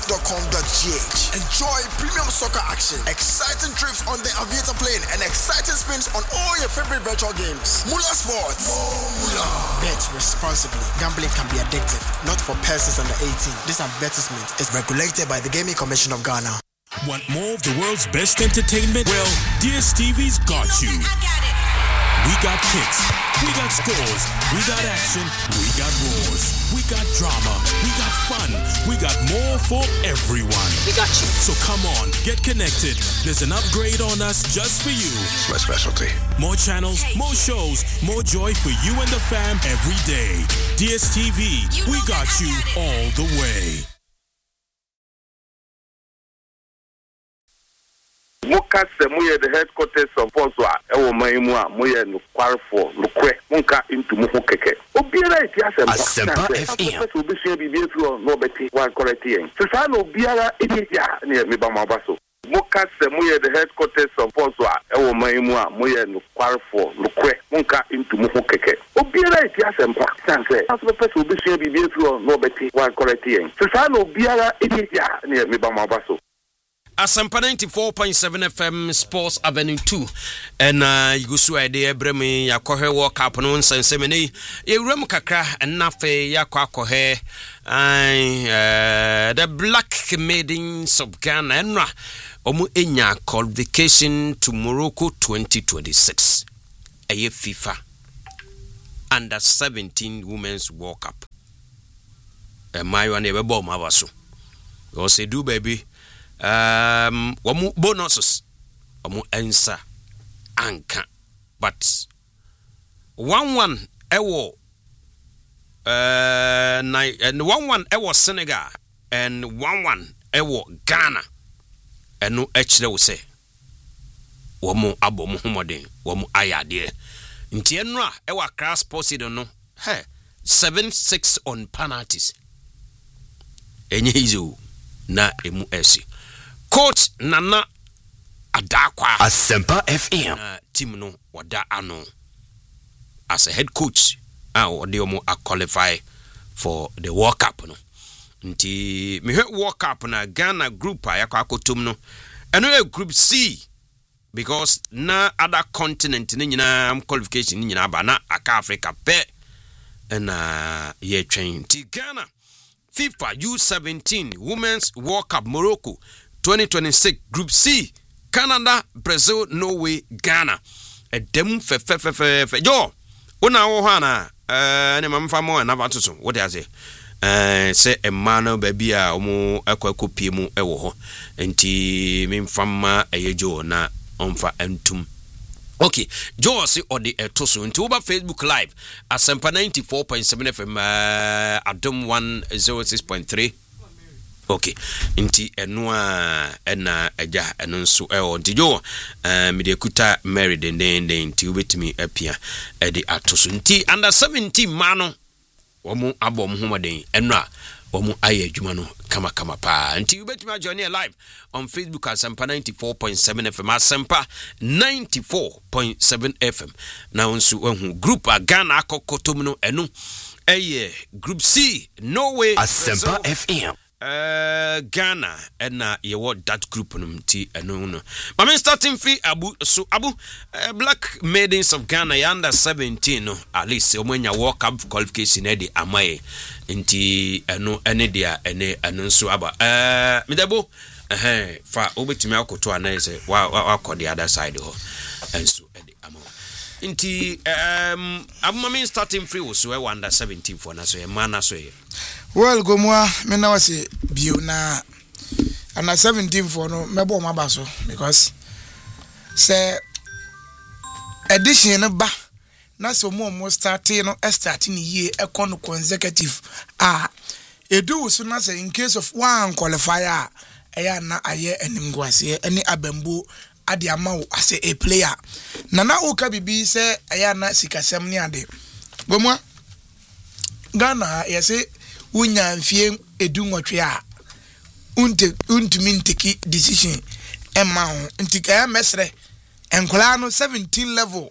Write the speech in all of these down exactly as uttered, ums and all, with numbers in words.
dot com dot g h. Enjoy premium soccer action, exciting trips on the Aviator plane, and exciting spins on all your favorite virtual games. Mula Sports. Oh, Mula. Bet responsibly. Gambling can be addictive. Not for persons under eighteen. This advertisement is regulated by the Gaming Commission of Ghana. Want more of the world's best entertainment? Well, D S T V's got you. I got it. We got kicks, we got scores, we got action, we got roars, we got drama, we got fun, we got more for everyone. We got you. So come on, get connected. There's an upgrade on us just for you. It's my specialty. More channels, more shows, more joy for you and the fam every day. D S T V, we got you all the way. Muka Samuel, the headquarters of Poswa, Ewo Maimua, Moya, Quarfo, Luque, Munka into Mukeke. Obiara, Asempa F M. Will be sure be through nobody while correcting. Susano Biara, Idia, near Mibamabaso. Muka Samuel, the headquarters of Poswa, Ewo Maimua, Moya, Quarfo, Luque, Munka into Mukeke. Obiara, Asempa, Sanse, as the person will be sure be through nobody while correcting. Susano Biara, Idia, near Mibamabaso. Asampa ninety-four point seven F M Sports Avenue two and uh you go so idea bremi yakohe World Cup no nsensemene ewuram kakra nafe yakoakohe uh the Black Maidens of Ghana enra omu enya qualification to Morocco twenty twenty-six eye FIFA under seventeen Women's World Cup e mayo na ebebo mabaso o se do baby. Um, wamu bonuses, wamu ensa anka, but one one ewo, uh, nine and one one ewo Senegal and one one ewo Ghana, and no actually will say wamu abo muhammadi wamu ayade. Intienra ewa cross posted no, hey seven six on penalties. Enye hizo na emu esi. Coach Nana Adakwa Asempa F M. uh, team no wada ano as a head coach ah uh, they omo qualify for the World Cup no nti me World Cup na Ghana group a yakwa akotom no eno e group C because na other continent ni nyina qualification ni nyina ba na aka Africa pe na ye twen nti Ghana FIFA U seventeen Women's World Cup Morocco twenty twenty-six Group C Canada, Brazil, Norway, Ghana. A dem fe fe fe fe fe yo. Una wo hana eh ne mamfa mo na batoso. What do I say? Eh say Emmanuel baby a omo akwakopie mu e wo ho. Enti memfama eyejo na onfa entum. Okay, Joe say or the etoso into over Facebook Live Asempa ninety-four point seven F M uh, Adom one oh six point three. Okay, inti enwa ena eja eno nso e o dijo eh me de kuta Mary den den den ti obetimi apia e de atoso nti under seventeen mano omu abom homaden enra omu aye adwuma no kama kama pa nti obetimi join live on Facebook Asempa ninety-four point seven F M Asempa ninety-four point seven F M na nso ehu group a Ghana akokotom no eno eye group C Norway Asempa F M. Uh, Ghana and uh, you what that group num ti eno no. Mama starting fee abu so abu uh, Black Maidens of Ghana under seventeen no at least omenya World Cup qualification e de amaye nti eno ene dia ene eno so aba eh medabo eh fa obetimi akoto ana say wa wa the other side ho enso e de amaye nti um abu mama starting free was so e under seventeen for na so e mana so e. Well, go more, me now say bio na under seventeen for no mebo mabaso because say edition ba na so mo mo starting no starting year e kon consecutive ah edu so na say in case of one qualifier eya na aye enimguase eni abambu ade ama as a player na na o ka bibi say eya na sikasem ni ade go mo Ghana yese unya mfie edu nwotwe a unte untumi nteki decision emma ho ntika mesre enkola no seventeen level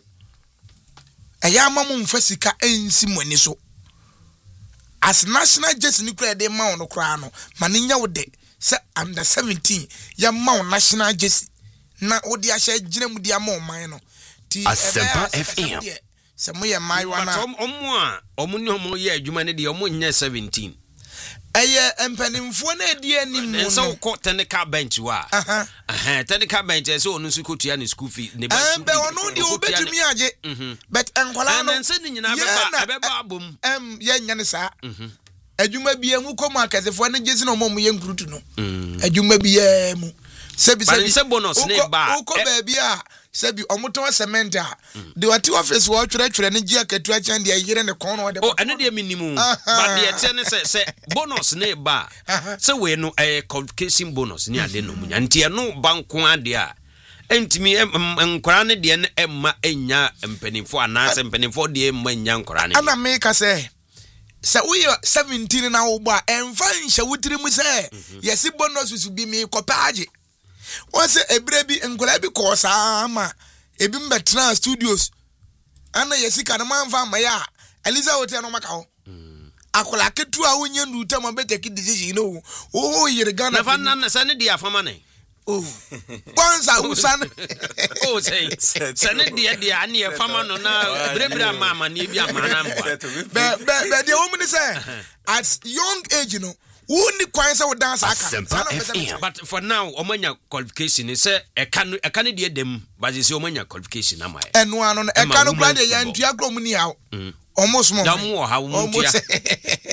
eya mamu mfasika ensi mani so as national jersey ni kura de ma no kura no maninya wo de say under seventeen ya ma national jersey na odi ahye gina mu dia ma o man no ti Asempa F M se mo ye mai wana omo a omo ni omo ye adwuma ne de omo nya seventeen eye empanimfo na edi anim no so ko technical bench wa aha aha technical bench so onu su kotua ne school fee ne ba school be onu di obetumi age but enkwala no nse ni nyina beba beba abom em ye nya ne sa adwuma bia mu komo akazefo na jesi na omo mu ye nkrutu no adwuma bia mu sebi sebi se bonus ne ba uko ba bia sebi omoto cement a de wati office wo twere twere ne gia katu a chan de yire ne kon no de oh ene de minimu but de tie ne se se bonus ne ba se we no eh qualification bonus ni ade no munya ntie no banko ade a entimi nkora ne de ne emma enya mpanimfo anase mpanimfo de emma enya nkora ne ana me ka se se we seventeen na wo ba emfa nhye wutiri mu se yesi bonus su bi mi kopaaje wose ebre bi enkola bi ko saa ma ebi mbetran studios ana yesika na manfa ma ya Eliza hotel no maka ho akola ketu a wonye nduta ma beteki decision no o yire Ghana na fa na sa ne dia afama ne oh bonza usan oh say sane dia dia ani e fama no na brebra mama ni bi amana mba be be de o mu say at young age no woni kwan say we dance aka but for now omanya qualification is say e kan e kan de dem but say omanya qualification am I enu ano e kan kura de ya ntua kro mu ni hawo omo smo da mu ha wo mu ntua